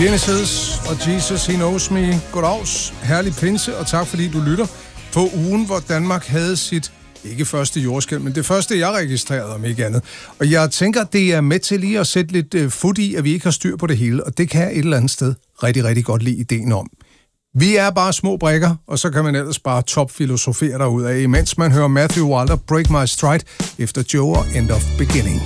Genesis og Jesus, He Knows Me. Goddags, herlig pinse, og tak fordi du lytter på ugen, hvor Danmark havde sit, ikke første jordskælv, men det første, jeg registrerede, om ikke andet. Og jeg tænker, det er med til lige at sætte lidt fod i, at vi ikke har styr på det hele, og det kan jeg et eller andet sted rigtig, rigtig godt lide ideen om. Vi er bare små brikker, og så kan man ellers bare topfilosofere derud af, imens man hører Matthew Wilder Break My Stride efter Joe og End of Beginning.